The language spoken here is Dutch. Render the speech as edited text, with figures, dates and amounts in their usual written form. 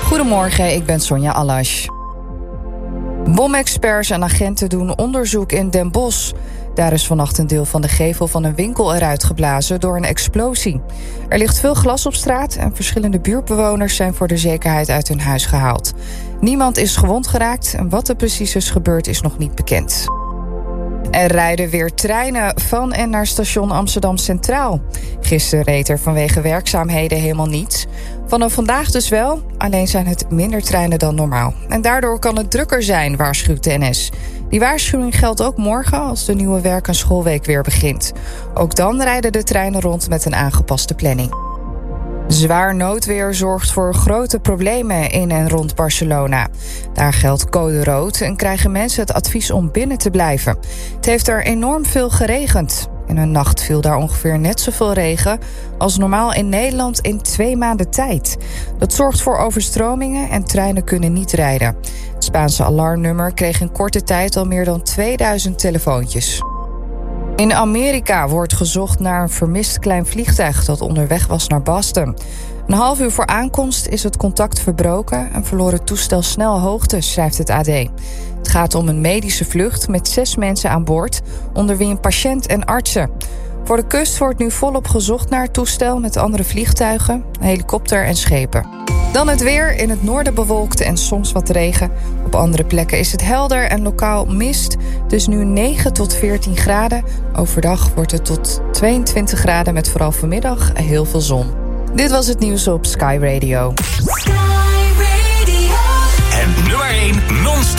Goedemorgen, ik ben Sonja Allash. Bomexperts en agenten doen onderzoek in Den Bosch. Daar is vannacht een deel van de gevel van een winkel eruit geblazen door een explosie. Er ligt veel glas op straat en verschillende buurtbewoners zijn voor de zekerheid uit hun huis gehaald. Niemand is gewond geraakt en wat er precies is gebeurd is nog niet bekend. Er rijden weer treinen van en naar station Amsterdam Centraal. Gisteren reed er vanwege werkzaamheden helemaal niets. Vanaf vandaag dus wel, alleen zijn het minder treinen dan normaal. En daardoor kan het drukker zijn, waarschuwt de NS. Die waarschuwing geldt ook morgen als de nieuwe werk- en schoolweek weer begint. Ook dan rijden de treinen rond met een aangepaste planning. Zwaar noodweer zorgt voor grote problemen in en rond Barcelona. Daar geldt code rood en krijgen mensen het advies om binnen te blijven. Het heeft er enorm veel geregend. In een nacht viel daar ongeveer net zoveel regen als normaal in Nederland in 2 maanden tijd. Dat zorgt voor overstromingen en treinen kunnen niet rijden. Het Spaanse alarmnummer kreeg in korte tijd al meer dan 2000 telefoontjes. In Amerika wordt gezocht naar een vermist klein vliegtuig dat onderweg was naar Boston. Een half uur voor aankomst is het contact verbroken en verloor het toestel snel hoogte, schrijft het AD. Het gaat om een medische vlucht met 6 mensen aan boord, onder wie een patiënt en artsen. Voor de kust wordt nu volop gezocht naar het toestel met andere vliegtuigen, een helikopter en schepen. Dan het weer. In het noorden bewolkt en soms wat regen. Op andere plekken is het helder en lokaal mist. Dus nu 9 tot 14 graden. Overdag wordt het tot 22 graden met vooral vanmiddag heel veel zon. Dit was het nieuws op Sky Radio.